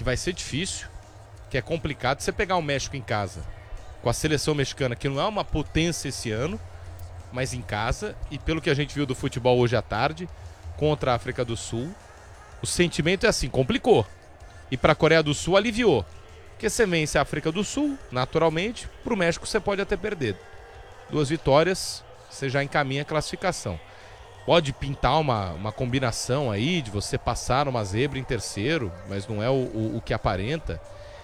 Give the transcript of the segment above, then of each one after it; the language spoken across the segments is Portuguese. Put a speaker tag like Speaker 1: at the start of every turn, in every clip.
Speaker 1: vai ser difícil, que é complicado você pegar o México em casa, com a seleção mexicana, que não é uma potência esse ano, mas em casa, e pelo que a gente viu do futebol hoje à tarde, contra a África do Sul, o sentimento é assim, complicou. E para a Coreia do Sul aliviou. Porque você vence a África do Sul, naturalmente, para o México você pode até perder. 2 vitórias, você já encaminha a classificação. Pode pintar uma combinação aí de você passar uma zebra em terceiro, mas não é o que aparenta.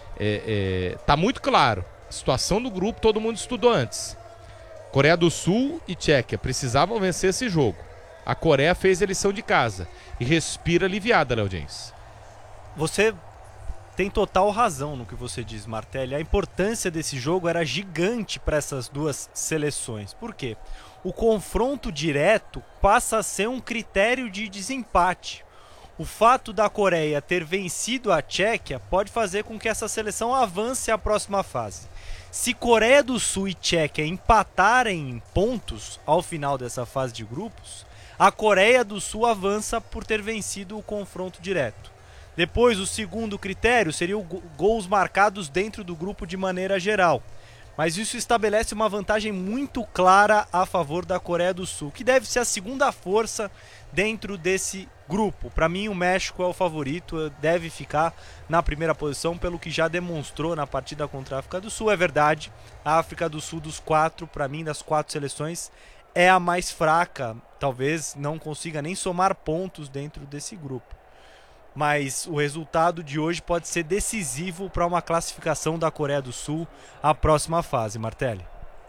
Speaker 1: Tá muito claro. A situação do grupo todo mundo estudou antes. Coreia do Sul e Tchequia precisavam vencer esse jogo. A Coreia fez a lição de casa e respira aliviada, Léo James.
Speaker 2: Você tem total razão no que você diz, Martelli. A importância desse jogo era gigante para essas duas seleções. Por quê? O confronto direto passa a ser um critério de desempate. O fato da Coreia ter vencido a Tchequia pode fazer com que essa seleção avance à próxima fase. Se Coreia do Sul e Tchequia empatarem em pontos ao final dessa fase de grupos, a Coreia do Sul avança por ter vencido o confronto direto. Depois, o segundo critério seria gols marcados dentro do grupo de maneira geral. Mas isso estabelece uma vantagem muito clara a favor da Coreia do Sul, que deve ser a segunda força dentro desse grupo. Para mim, o México é o favorito, deve ficar na primeira posição, pelo que já demonstrou na partida contra a África do Sul. É verdade, a África do Sul dos 4, para mim, das 4 seleções, é a mais fraca. Talvez não consiga nem somar pontos dentro desse grupo. Mas o resultado de hoje pode ser decisivo para uma classificação da Coreia do Sul à próxima fase, Martelli.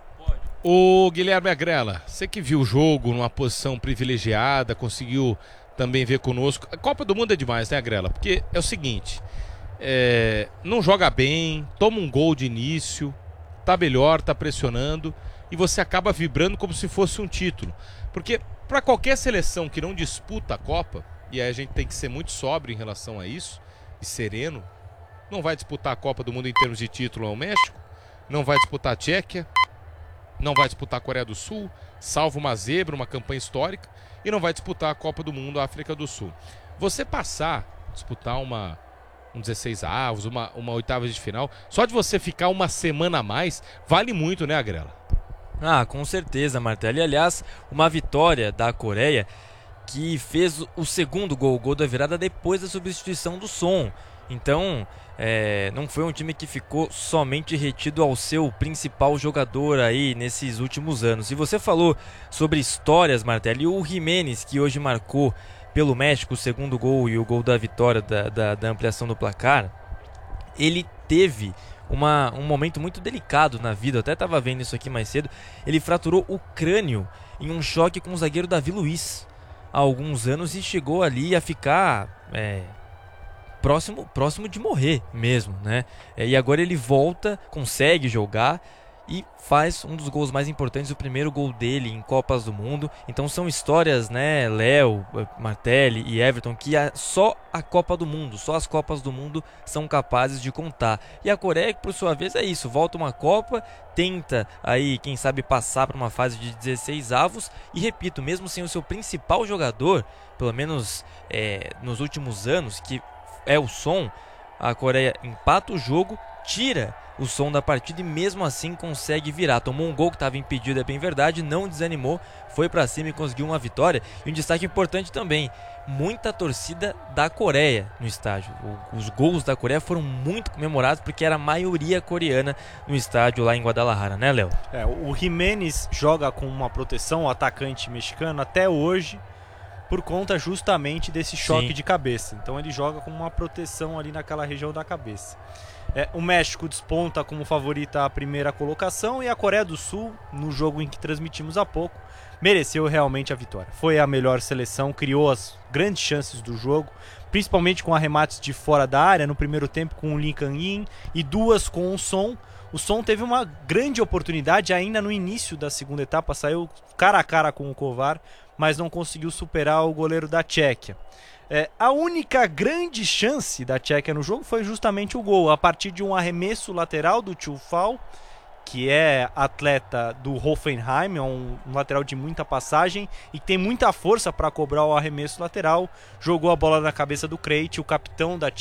Speaker 1: O Guilherme Agrela, você que viu o jogo numa posição privilegiada, conseguiu também ver conosco. A Copa do Mundo é demais, né, Agrela? Porque é o seguinte, não joga bem, toma um gol de início, tá melhor, tá pressionando, e você acaba vibrando como se fosse um título. Porque para qualquer seleção que não disputa a Copa, e aí a gente tem que ser muito sóbrio em relação a isso, e sereno, não vai disputar a Copa do Mundo em termos de título ao México, não vai disputar a Tchequia, não vai disputar a Coreia do Sul, salvo uma zebra, uma campanha histórica, e não vai disputar a Copa do Mundo à África do Sul. Você disputar um 16 avos, uma oitava de final, só de você ficar uma semana a mais, vale muito, né, Agrela?
Speaker 3: Ah, com certeza, Martelli. Aliás, uma vitória da Coreia que fez o segundo gol, o gol da virada depois da substituição do Son. Então, não foi um time que ficou somente retido ao seu principal jogador aí nesses últimos anos. E você falou sobre histórias, Martelli, o Jiménez, que hoje marcou pelo México o segundo gol e o gol da vitória da ampliação do placar, ele teve um momento muito delicado na vida. Eu até estava vendo isso aqui mais cedo. Ele fraturou o crânio em um choque com o zagueiro Davi Luiz há alguns anos e chegou ali a ficar próximo de morrer mesmo, né? E agora ele volta, consegue jogar e faz um dos gols mais importantes, o primeiro gol dele em Copas do Mundo. Então são histórias, né, Léo, Martelli e Everton, que só a Copa do Mundo, só as Copas do Mundo são capazes de contar. E a Coreia, por sua vez, é isso, volta uma Copa, tenta aí, quem sabe, passar para uma fase de 16 avos e, repito, mesmo sem o seu principal jogador, pelo menos nos últimos anos, que é o Son, a Coreia empata o jogo, tira o Son da partida e mesmo assim consegue virar. Tomou um gol que estava impedido, é bem verdade, não desanimou, foi para cima e conseguiu uma vitória. E um destaque importante também, muita torcida da Coreia no estádio. Os gols da Coreia foram muito comemorados porque era a maioria coreana no estádio lá em Guadalajara, né, Léo?
Speaker 2: O Jiménez joga com uma proteção, o atacante mexicano, até hoje, por conta justamente desse choque de cabeça. Então ele joga com uma proteção ali naquela região da cabeça. O México desponta como favorita à primeira colocação e a Coreia do Sul, no jogo em que transmitimos há pouco, mereceu realmente a vitória. Foi a melhor seleção, criou as grandes chances do jogo, principalmente com arremates de fora da área, no primeiro tempo com o Lee Kang-in e 2 com o Son. O Son teve uma grande oportunidade ainda no início da segunda etapa, saiu cara a cara com o Kovar, mas não conseguiu superar o goleiro da Tchequia. A única grande chance da Tchequia no jogo foi justamente o gol, a partir de um arremesso lateral do Tchufal, que é atleta do Hoffenheim, é um lateral de muita passagem e tem muita força para cobrar o arremesso lateral. Jogou a bola na cabeça do Krejci, o capitão da